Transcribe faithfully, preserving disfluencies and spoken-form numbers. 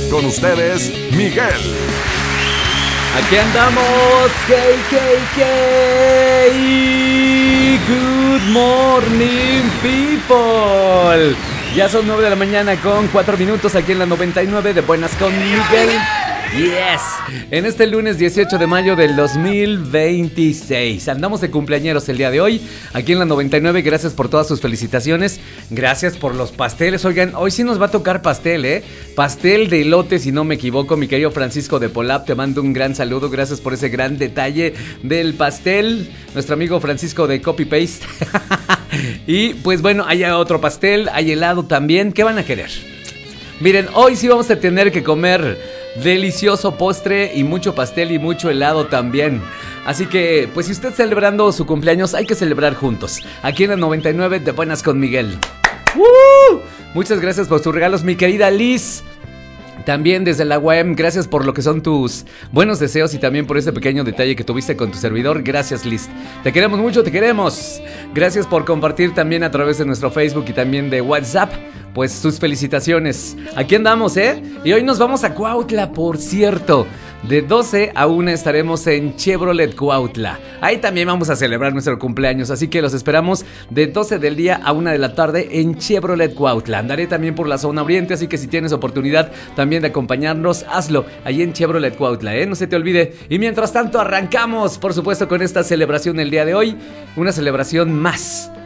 Con ustedes, Miguel. Aquí andamos, K K K. Good morning, people. Ya son nueve de la mañana con cuatro minutos aquí en la noventa y nueve de Buenas con Miguel. Yes, en este lunes dieciocho de mayo del dos mil veintiséis. Andamos de cumpleañeros el día de hoy aquí en la noventa y nueve. Gracias por todas sus felicitaciones. Gracias por los pasteles. Oigan, hoy sí nos va a tocar pastel, ¿eh? Pastel de elote, si no me equivoco. Mi querido Francisco de Polap, te mando un gran saludo. Gracias por ese gran detalle del pastel. Nuestro amigo Francisco de Copy Paste. Y pues bueno, hay otro pastel, hay helado también. ¿Qué van a querer? Miren, hoy sí vamos a tener que comer delicioso postre y mucho pastel y mucho helado también. Así que, pues si usted está celebrando su cumpleaños, hay que celebrar juntos. Aquí en la noventa y nueve de Buenas con Miguel. ¡Uh! Muchas gracias por tus regalos, mi querida Liz. También desde la U A M, gracias por lo que son tus buenos deseos y también por ese pequeño detalle que tuviste con tu servidor. Gracias, Liz. Te queremos mucho, te queremos. Gracias por compartir también a través de nuestro Facebook y también de WhatsApp, pues sus felicitaciones. Aquí andamos, ¿eh? Y hoy nos vamos a Cuautla, por cierto. De doce a una estaremos en Chevrolet Cuautla. Ahí también vamos a celebrar nuestro cumpleaños, así que los esperamos de doce del día a una de la tarde en Chevrolet Cuautla. Andaré también por la zona oriente, así que si tienes oportunidad también de acompañarnos, hazlo ahí en Chevrolet Cuautla, ¿eh? No se te olvide. Y mientras tanto arrancamos, por supuesto, con esta celebración el día de hoy. Una celebración más